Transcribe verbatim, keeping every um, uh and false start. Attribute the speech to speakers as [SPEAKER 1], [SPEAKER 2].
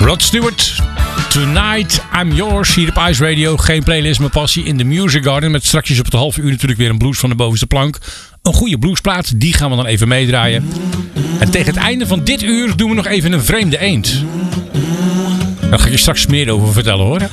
[SPEAKER 1] Rod Stewart, Tonight I'm Yours, hier op Ice Radio. Geen playlist, mijn passie in de Music Garden. Met strakjes op het half uur natuurlijk weer een blues van de bovenste plank. Een goede bluesplaat, die gaan we dan even meedraaien. En tegen het einde van dit uur doen we nog even een vreemde eend. Daar ga ik je straks meer over vertellen hoor.